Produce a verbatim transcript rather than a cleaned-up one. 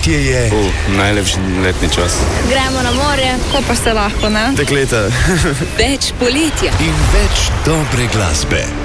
Poletje je uh, najlepši letni čas. Gremo na morje, ko pa se lahko, ne? Dekleta. Več poletja In več dobre glasbe.